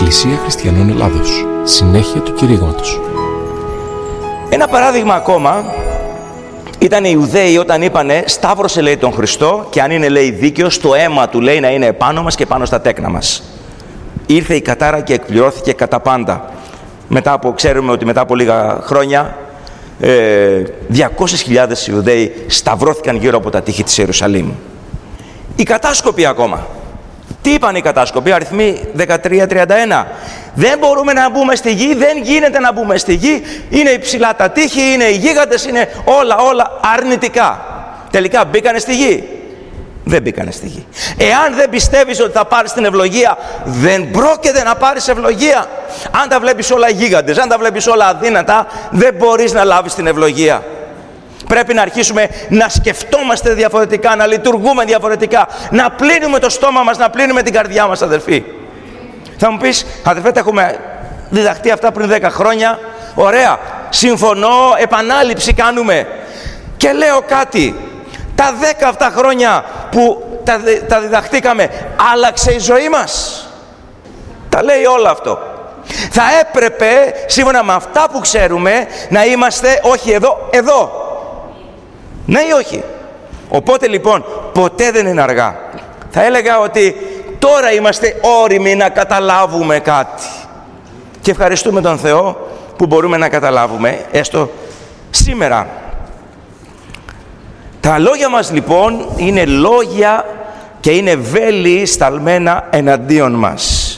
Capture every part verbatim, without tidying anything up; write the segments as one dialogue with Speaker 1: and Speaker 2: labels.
Speaker 1: Εκκλησία Χριστιανών Ελλάδος. Συνέχεια του κηρύγματος.
Speaker 2: Ένα παράδειγμα ακόμα ήταν οι Ιουδαίοι όταν είπανε «Σταύρωσε, λέει, τον Χριστό, και αν είναι, λέει, δίκαιος, το αίμα του, λέει, να είναι επάνω μας και πάνω στα τέκνα μας». Ήρθε η κατάρα και εκπληρώθηκε κατά πάντα. Μετά από, ξέρουμε ότι μετά από λίγα χρόνια ε, διακόσιες χιλιάδες Ιουδαίοι σταυρώθηκαν γύρω από τα τείχη της Ιερουσαλήμ. Οι κατάσκοποι ακόμα. Τι είπαν οι κατάσκοποι, αριθμοί δεκατρία τριάντα ένα. Δεν μπορούμε να μπούμε στη γη, δεν γίνεται να μπούμε στη γη, είναι υψηλά τα τείχη, είναι οι γίγαντες, είναι όλα όλα αρνητικά. Τελικά μπήκανε στη γη. Δεν μπήκανε στη γη. Εάν δεν πιστεύεις ότι θα πάρεις την ευλογία, δεν πρόκειται να πάρεις ευλογία. Αν τα βλέπεις όλα γίγαντες, αν τα βλέπεις όλα αδύνατα, δεν μπορείς να λάβεις την ευλογία. Πρέπει να αρχίσουμε να σκεφτόμαστε διαφορετικά, να λειτουργούμε διαφορετικά, να πλύνουμε το στόμα μας, να πλύνουμε την καρδιά μας, αδερφοί. Θα μου πεις, αδερφέ, τα έχουμε διδαχτεί αυτά πριν δέκα χρόνια. Ωραία, συμφωνώ, επανάληψη κάνουμε. Και λέω κάτι, τα δέκα αυτά χρόνια που τα, τα διδαχτήκαμε, άλλαξε η ζωή μας? Τα λέει όλο αυτό. Θα έπρεπε, σύμφωνα με αυτά που ξέρουμε, να είμαστε όχι εδώ, εδώ. Ναι ή όχι? Οπότε λοιπόν, ποτέ δεν είναι αργά. Θα έλεγα ότι τώρα είμαστε όριμοι να καταλάβουμε κάτι. Και ευχαριστούμε τον Θεό που μπορούμε να καταλάβουμε, έστω σήμερα. Τα λόγια μας λοιπόν είναι λόγια και είναι βέλη σταλμένα εναντίον μας.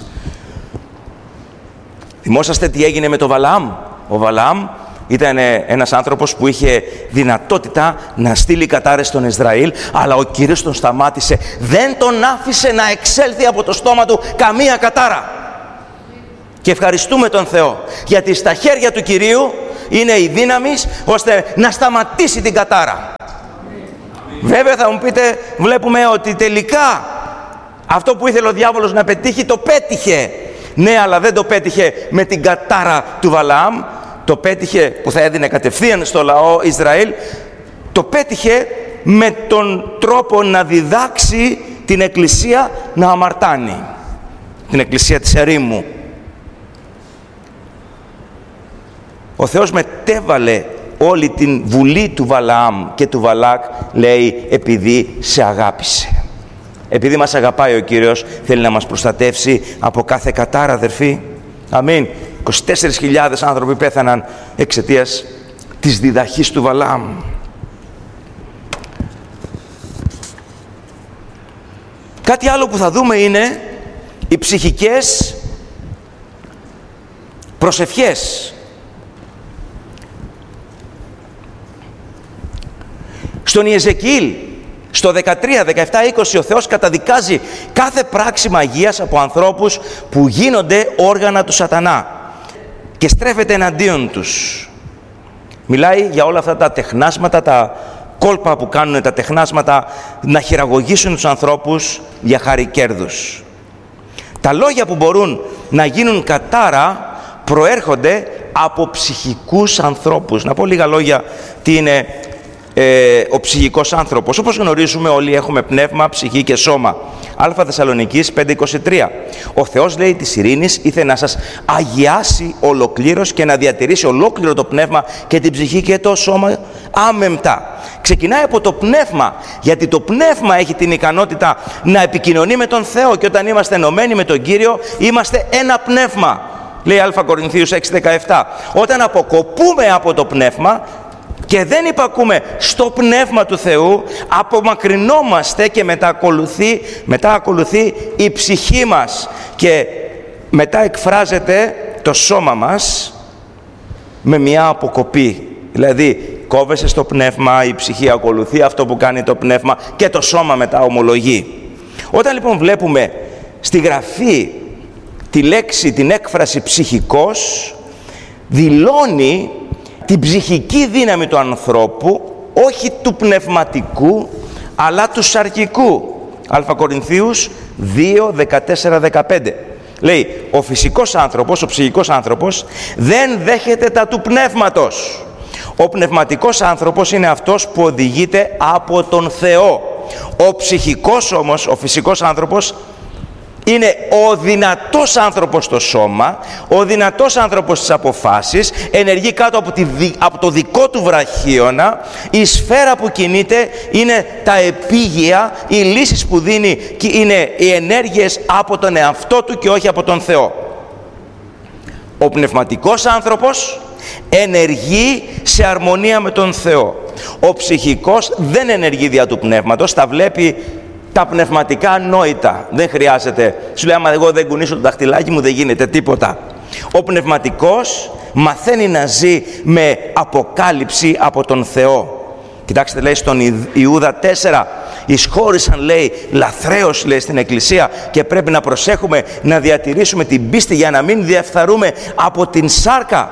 Speaker 2: Θυμόσαστε τι έγινε με τον Βαλαάμ? Ο Βαλαάμ ήταν ένας άνθρωπος που είχε δυνατότητα να στείλει κατάρες στον Ισραήλ, αλλά ο Κύριος τον σταμάτησε. Δεν τον άφησε να εξέλθει από το στόμα του καμία κατάρα. Και ευχαριστούμε τον Θεό, γιατί στα χέρια του Κυρίου είναι η δύναμη ώστε να σταματήσει την κατάρα. Βέβαια θα μου πείτε, βλέπουμε ότι τελικά αυτό που ήθελε ο διάβολος να πετύχει, το πέτυχε. Ναι, αλλά δεν το πέτυχε με την κατάρα του Βαλαάμ, το πέτυχε που θα έδινε κατευθείαν στο λαό Ισραήλ, το πέτυχε με τον τρόπο να διδάξει την Εκκλησία να αμαρτάνει, την Εκκλησία της ερήμου. Ο Θεός μετέβαλε όλη την βουλή του Βαλαάμ και του Βαλάκ, λέει, επειδή σε αγάπησε. Επειδή μας αγαπάει ο Κύριος, θέλει να μας προστατεύσει από κάθε κατάρα, αδερφοί. Αμήν. είκοσι τέσσερις χιλιάδες άνθρωποι πέθαναν εξαιτίας της διδαχής του Βαλαάμ. Κάτι άλλο που θα δούμε είναι οι ψυχικές προσευχές. Στον Ιεζεκιήλ, στο δεκατρία, δεκαεπτά, είκοσι, ο Θεός καταδικάζει κάθε πράξη μαγείας από ανθρώπους που γίνονται όργανα του σατανά και στρέφεται εναντίον τους. Μιλάει για όλα αυτά τα τεχνάσματα, τα κόλπα που κάνουν τα τεχνάσματα να χειραγωγήσουν τους ανθρώπους για χάρη κέρδους. Τα λόγια που μπορούν να γίνουν κατάρα προέρχονται από ψυχικούς ανθρώπους. Να πω λίγα λόγια τι είναι Ε, ο ψυχικός άνθρωπος. Όπως γνωρίζουμε, όλοι έχουμε πνεύμα, ψυχή και σώμα. Α Θεσσαλονικής πέντε είκοσι τρία. Ο Θεός, λέει, της ειρήνης ήθελε να σας αγιάσει ολοκλήρως και να διατηρήσει ολόκληρο το πνεύμα και την ψυχή και το σώμα άμεμπτα. Ξεκινάει από το πνεύμα, γιατί το πνεύμα έχει την ικανότητα να επικοινωνεί με τον Θεό, και όταν είμαστε ενωμένοι με τον Κύριο είμαστε ένα πνεύμα. Λέει Α Κορινθίους έξι δεκαεπτά. Όταν αποκοπούμε από το πνεύμα και δεν υπακούμε στο πνεύμα του Θεού, απομακρυνόμαστε και μετά ακολουθεί, μετά ακολουθεί η ψυχή μας και μετά εκφράζεται το σώμα μας με μια αποκοπή. Δηλαδή κόβεσαι στο πνεύμα, η ψυχή ακολουθεί αυτό που κάνει το πνεύμα και το σώμα μετά ομολογεί. Όταν λοιπόν βλέπουμε στη Γραφή τη λέξη, την έκφραση ψυχικός, δηλώνει την ψυχική δύναμη του ανθρώπου, όχι του πνευματικού, αλλά του σαρκικού. Α Κορινθίους δύο, δεκατέσσερα, δεκαπέντε. Λέει, ο φυσικός άνθρωπος, ο ψυχικός άνθρωπος, δεν δέχεται τα του πνεύματος. Ο πνευματικός άνθρωπος είναι αυτός που οδηγείται από τον Θεό. Ο ψυχικός όμως, ο φυσικός άνθρωπος, Είναι ο δυνατός άνθρωπος στο σώμα, ο δυνατός άνθρωπος στις αποφάσεις, ενεργεί κάτω από, τη, από το δικό του βραχίωνα. Η σφαίρα που κινείται είναι τα επίγεια, οι λύσεις που δίνει είναι οι ενέργειες από τον εαυτό του και όχι από τον Θεό. Ο πνευματικός άνθρωπος ενεργεί σε αρμονία με τον Θεό. Ο ψυχικός δεν ενεργεί δια του πνεύματος, τα βλέπει τα πνευματικά ανόητα. Δεν χρειάζεται. Σου λέει, άμα εγώ δεν κουνήσω το δαχτυλάκι μου δεν γίνεται τίποτα. Ο πνευματικός μαθαίνει να ζει με αποκάλυψη από τον Θεό. Κοιτάξτε, λέει στον Ιούδα τέσσερα, εισχώρησαν, λέει, λαθρέως, λέει, στην Εκκλησία και πρέπει να προσέχουμε να διατηρήσουμε την πίστη για να μην διαφθαρούμε από την σάρκα.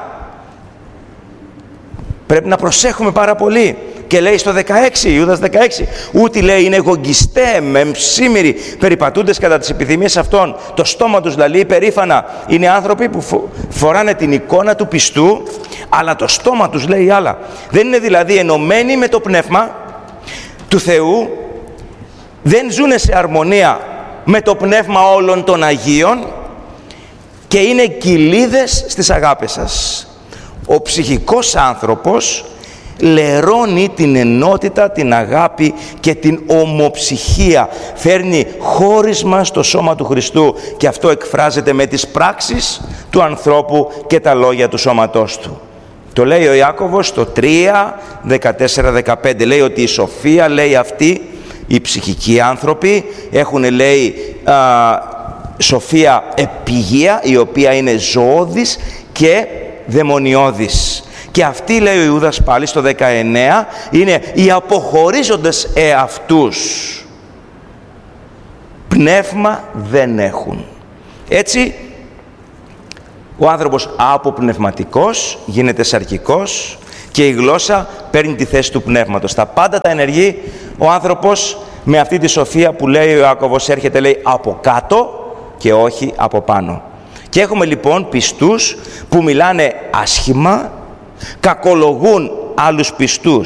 Speaker 2: Πρέπει να προσέχουμε πάρα πολύ. Και λέει στο δεκαέξι, Ιούδας δεκαέξι, ούτε, λέει, είναι γογγιστέ, μεμψίμηροι, περιπατούντες κατά τις επιθυμίες αυτών. Το στόμα τους λαλεί υπερήφανα. Είναι άνθρωποι που φοράνε την εικόνα του πιστού, αλλά το στόμα τους λέει άλλα. Δεν είναι δηλαδή ενωμένοι με το πνεύμα του Θεού, δεν ζουν σε αρμονία με το πνεύμα όλων των Αγίων και είναι κοιλίδες στις αγάπες σας. Ο ψυχικός άνθρωπος λερώνει την ενότητα, την αγάπη και την ομοψυχία. Φέρνει χώρισμα στο σώμα του Χριστού και αυτό εκφράζεται με τις πράξεις του ανθρώπου και τα λόγια του σώματός του. Το λέει ο Ιάκωβος στο τρία, δεκατέσσερα δεκαπέντε. Λέει ότι η σοφία, λέει, αυτή, οι ψυχικοί άνθρωποι έχουν, λέει, α, σοφία επίγεια, η οποία είναι ζωώδης και δαιμονιώδης. Και αυτοί, λέει ο Ιούδας πάλι στο δεκαεννέα, είναι οι αποχωρίζοντες εαυτούς. Πνεύμα δεν έχουν. Έτσι, ο άνθρωπος αποπνευματικός γίνεται σαρκικός και η γλώσσα παίρνει τη θέση του πνεύματος. Τα πάντα τα ενεργεί ο άνθρωπος με αυτή τη σοφία που λέει ο Ιάκωβος, έρχεται, λέει, από κάτω και όχι από πάνω. Και έχουμε λοιπόν πιστούς που μιλάνε άσχημα, κακολογούν άλλους πιστούς.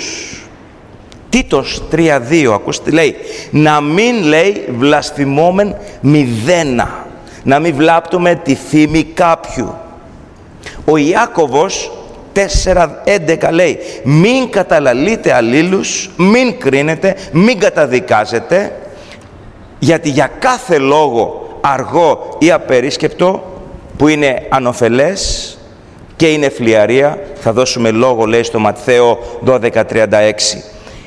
Speaker 2: Τίτος τρία δύο, ακούστε, λέει, να μην, λέει, βλασφημόμεν μηδένα, να μην βλάπτουμε τη φήμη κάποιου. Ο Ιάκωβος τέσσερα έντεκα λέει, μην καταλαλείτε αλλήλους, μην κρίνετε, μην καταδικάζετε, γιατί για κάθε λόγο αργό ή απερίσκεπτο που είναι ανοφελές και είναι φλιαρία, θα δώσουμε λόγο, λέει, στο Ματθαίο δώδεκα τριάντα έξι.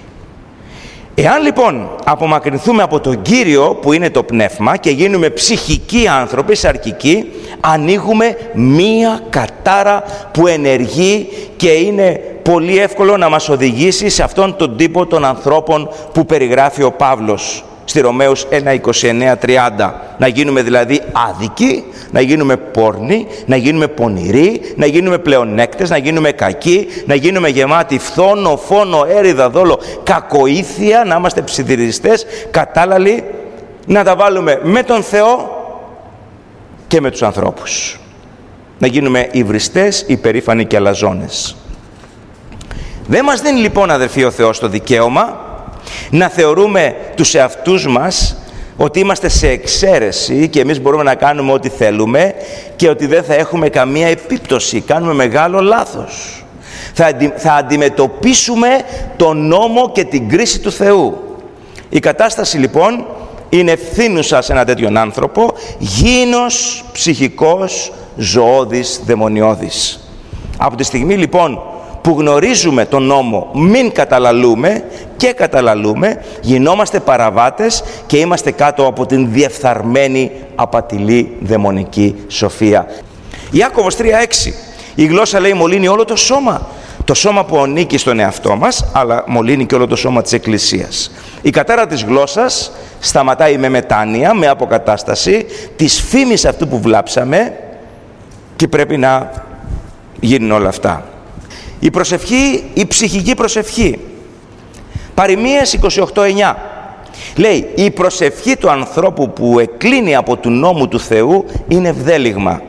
Speaker 2: Εάν λοιπόν απομακρυνθούμε από τον Κύριο που είναι το πνεύμα και γίνουμε ψυχικοί άνθρωποι, σαρκικοί, ανοίγουμε μία κατάρα που ενεργεί και είναι πολύ εύκολο να μας οδηγήσει σε αυτόν τον τύπο των ανθρώπων που περιγράφει ο Παύλος στη Ρωμαίους ένα είκοσι εννέα τριάντα. Να γίνουμε δηλαδή άδικοι, να γίνουμε πόρνοι, να γίνουμε πονηροί, να γίνουμε πλεονέκτες, να γίνουμε κακοί, να γίνουμε γεμάτοι φθόνο, φόνο, έριδα, δόλο, κακοήθεια, να είμαστε ψιθυριστές, κατάλαλοι, να τα βάλουμε με τον Θεό και με τους ανθρώπους. Να γίνουμε υβριστές, υπερήφανοι και αλαζόνες. Δεν μας δίνει λοιπόν, αδερφοί, ο Θεός το δικαίωμα να θεωρούμε τους εαυτούς μας ότι είμαστε σε εξαίρεση και εμείς μπορούμε να κάνουμε ό,τι θέλουμε και ότι δεν θα έχουμε καμία επίπτωση. Κάνουμε μεγάλο λάθος. Θα, αντι, θα αντιμετωπίσουμε τον νόμο και την κρίση του Θεού. Η κατάσταση λοιπόν είναι ευθύνουσα σε έναν τέτοιον άνθρωπο, γήινος, ψυχικός, ζωώδης, δαιμονιώδης. Από τη στιγμή λοιπόν που γνωρίζουμε τον νόμο, μην καταλαλούμε και καταλαλούμε, γινόμαστε παραβάτες και είμαστε κάτω από την διεφθαρμένη, απατηλή, δαιμονική σοφία. Ιάκωβος τρία έξι. Η γλώσσα, λέει, μολύνει όλο το σώμα. Το σώμα που ανήκει στον εαυτό μας, αλλά μολύνει και όλο το σώμα της Εκκλησίας. Η κατάρα της γλώσσας σταματάει με μετάνοια, με αποκατάσταση της φήμης αυτού που βλάψαμε και πρέπει να γίνουν όλα αυτά. Η προσευχή, η ψυχική προσευχή. Παροιμίες είκοσι οκτώ εννιά. Λέει, η προσευχή του ανθρώπου που εκκλίνει από του νόμου του Θεού είναι ευδέλιγμα.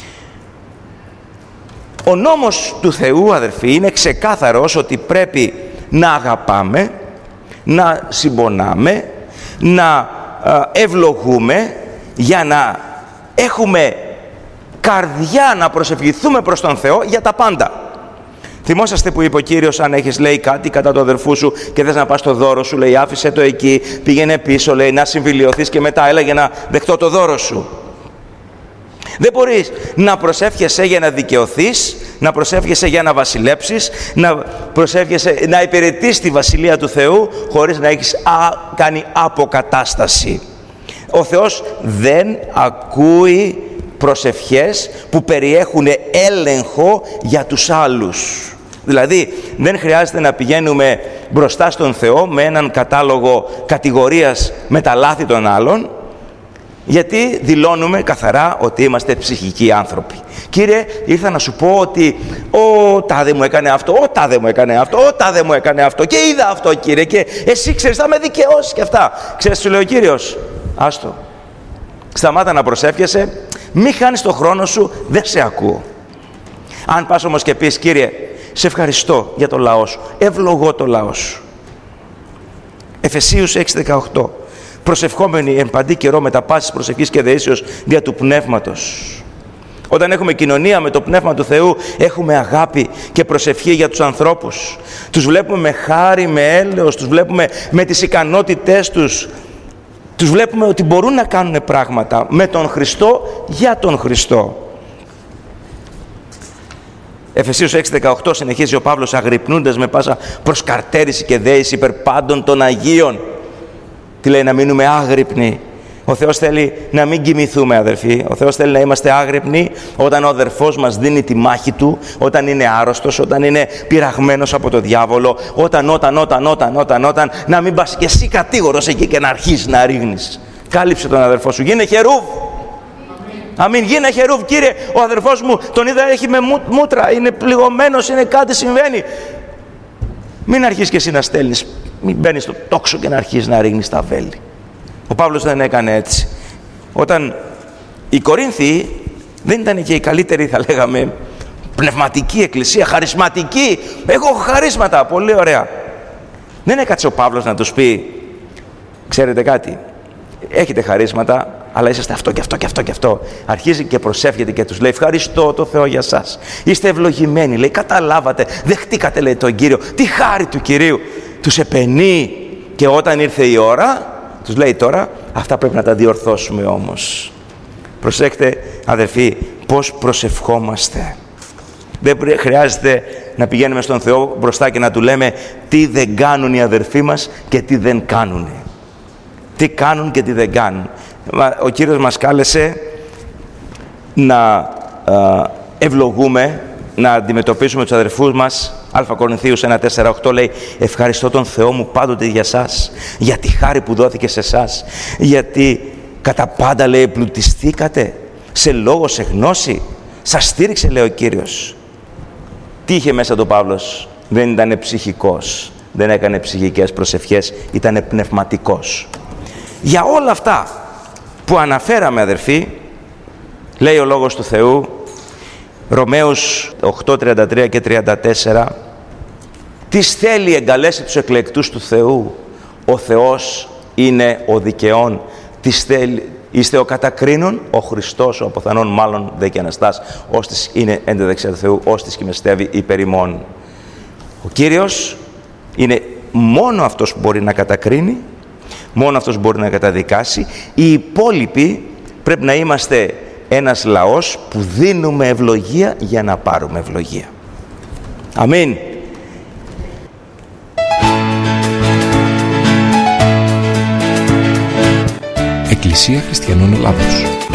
Speaker 2: Ο νόμος του Θεού, αδερφοί, είναι ξεκάθαρος ότι πρέπει να αγαπάμε, να συμπονάμε, να ευλογούμε για να έχουμε καρδιά να προσευχηθούμε προς τον Θεό για τα πάντα. Θυμόσαστε που είπε ο Κύριος, αν έχεις λέει κάτι κατά του αδερφού σου και θες να πας στο δώρο σου, λέει άφησε το εκεί, πήγαινε πίσω, λέει να συμφιλιωθείς και μετά έλα για να δεχτώ το δώρο σου. Δεν μπορείς να προσεύχεσαι για να δικαιωθείς, να προσεύχεσαι για να βασιλέψεις, να προσεύχεσαι να υπηρετείς τη Βασιλεία του Θεού χωρίς να έχεις α, κάνει αποκατάσταση. Ο Θεός δεν ακούει προσευχές που περιέχουν έλεγχο για τους άλλους. Δηλαδή δεν χρειάζεται να πηγαίνουμε μπροστά στον Θεό με έναν κατάλογο κατηγορίας με τα λάθη των άλλων, γιατί δηλώνουμε καθαρά ότι είμαστε ψυχικοί άνθρωποι. Κύριε, ήρθα να σου πω ότι ο τάδε μου έκανε αυτό, ο τάδε μου έκανε αυτό, ο τάδε μου έκανε αυτό και είδα αυτό, Κύριε, και εσύ ξέρεις θα με δικαιώσεις και αυτά. Ξέρεις, σου λέει ο Κύριος, άστο, σταμάτα να προσεύχεσαι, μη χάνεις το χρόνο σου, δεν σε ακούω. Αν πας όμως και πεις, Κύριε, σε ευχαριστώ για το λαό σου, ευλογώ το λαό σου. Εφεσίους έξι δεκαοκτώ. Προσευχόμενοι εν παντή καιρό με τα πάσης προσευχής και δεήσεως δια του Πνεύματος. Όταν έχουμε κοινωνία με το Πνεύμα του Θεού, έχουμε αγάπη και προσευχή για τους ανθρώπους. Τους βλέπουμε με χάρη, με έλεος, τους βλέπουμε με τις ικανότητές τους. Τους βλέπουμε ότι μπορούν να κάνουν πράγματα με τον Χριστό, για τον Χριστό. Εφεσίους έξι δεκαοκτώ συνεχίζει ο Παύλος, αγρυπνούντας με πάσα προσκαρτέρηση και δέηση υπερ πάντων των Αγίων. Τι λέει, να μείνουμε άγρυπνοι. Ο Θεός θέλει να μην κοιμηθούμε, αδερφοί. Ο Θεός θέλει να είμαστε άγρυπνοι όταν ο αδερφός μας δίνει τη μάχη του, όταν είναι άρρωστος, όταν είναι πειραγμένος από το διάβολο, όταν, όταν, όταν, όταν, όταν, όταν, να μην πας και εσύ κατήγορος εκεί και να αρχίσεις να ρίγνεις. Κάλυψε τον αδερφό σου. Γίνε χερούβ. Αμήν. Γίνε χερούβ. Κύριε, ο αδερφός μου τον είδα έχει με μούτρα, είναι πληγωμένος, είναι κάτι συμβαίνει. Μην αρχίσεις και εσύ να στέλνεις. Μην μπαίνεις στο τόξο και να αρχίσεις να ρίχνεις τα βέλη. Ο Παύλος δεν έκανε έτσι. Όταν οι Κορίνθιοι δεν ήταν και η καλύτερη, θα λέγαμε, πνευματική εκκλησία, χαρισματική. Έχω χαρίσματα, πολύ ωραία. Δεν έκατσε ο Παύλος να τους πει, ξέρετε κάτι, έχετε χαρίσματα, αλλά είσαστε αυτό και αυτό και αυτό και αυτό. Αρχίζει και προσεύχεται και τους λέει, ευχαριστώ το Θεό για σας. Είστε ευλογημένοι, λέει, καταλάβατε, δεχτήκατε, λέει, τον Κύριο, τη χάρη του Κυρίου. Τους επενεί και όταν ήρθε η ώρα, τους λέει τώρα, αυτά πρέπει να τα διορθώσουμε όμως. Προσέξτε, αδελφοί, πώς προσευχόμαστε. Δεν χρειάζεται να πηγαίνουμε στον Θεό μπροστά και να του λέμε τι δεν κάνουν οι αδερφοί μας και τι δεν κάνουν. Τι κάνουν και τι δεν κάνουν. Ο Κύριος μας κάλεσε να ευλογούμε, να αντιμετωπίσουμε τους αδερφούς μας. Α Κορινθίους ένα τέσσερα οκτώ λέει, ευχαριστώ τον Θεό μου πάντοτε για σας, για τη χάρη που δόθηκε σε εσάς, γιατί κατά πάντα, λέει, πλουτιστήκατε σε λόγο, σε γνώση, σας στήριξε, λέει ο Κύριος. Τι είχε μέσα το Παύλος? Δεν ήταν ψυχικός, δεν έκανε ψυχικές προσευχές, ήταν πνευματικός. Για όλα αυτά που αναφέραμε, αδερφοί, λέει ο Λόγος του Θεού, Ρωμαίους οκτώ τριάντα τρία και τριάντα τέσσερα, τις θέλει εγκαλέσει τους εκλεκτούς του Θεού. Ο Θεός είναι ο δικαιών. Τις θέλει, είστε ο κατακρίνων, ο Χριστός, ο αποθανών μάλλον δε και Αναστάς, ώστις είναι εν τα δεξιά του Θεού, ώστις κειμεστεύει υπερ ημών. Ο Κύριος είναι μόνο αυτός που μπορεί να κατακρίνει, μόνο αυτός που μπορεί να καταδικάσει. Οι υπόλοιποι πρέπει να είμαστε ένας λαός που δίνουμε ευλογία για να πάρουμε ευλογία. Αμήν.
Speaker 1: Εκκλησία Χριστιανών Ελλάδος.